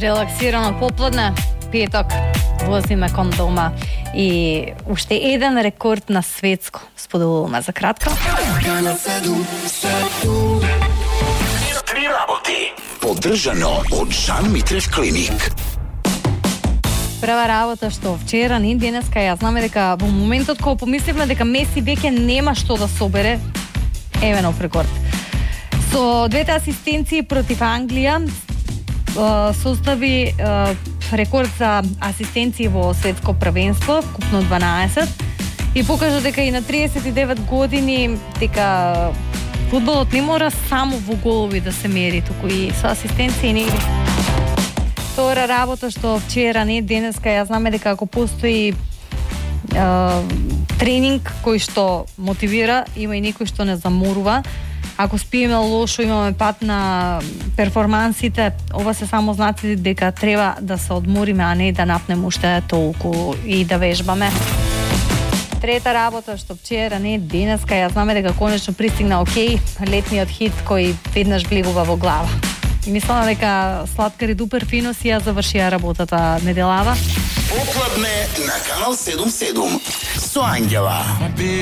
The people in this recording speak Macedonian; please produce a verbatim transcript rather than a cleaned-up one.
релаксирано попладне, петок, возиме кон дома и уште еден рекорд на светско споделуваме за кратко. Три работи. Поддржано од Жан Митрев клиник. Прва работа што вчера, не денеска, ја знаме дека во моментот кога помисливме дека Меси веќе нема што да собере, еве нов рекорд. Со двете асистенции против Англија состави рекорд за асистенции во светско првенство, вкупно дванаесет, и покажа дека и на триесет и девет години дека фудбалот не мора само во голови да се мери, туку и со асистенции негде. Втора работа што вчера, не денеска, ја знаме дека ако постои е, тренинг кој што мотивира, има и некој што не заморува. Ако спиеме лошо, имаме пат на перформансите, ова се само знаци дека треба да се одмориме, а не да напнеме уште толку и да вежбаме. Трета работа што вчера, не денеска, ја знаме дека конечно пристигна окей, летниот хит кој веднаш влегува во глава. И мислам дека Сладкар и Дупер фино си ја завршија работата неделава. Попладне на Канал седум седум со Ангела.